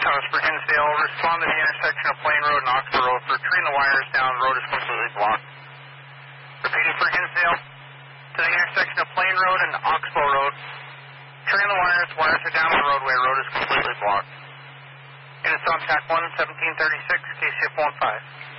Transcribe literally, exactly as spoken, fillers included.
Thomas for Hinsdale, respond to the intersection of Plain Road and Oxford Road. For treeing the wires down, the road is completely blocked. Repeating for Hinsdale, to the intersection of Plain Road and Oxbow Road. Treeing the wires, wires are down the roadway, road is completely blocked. Units on T A C one, seventeen thirty-six, K C F one five.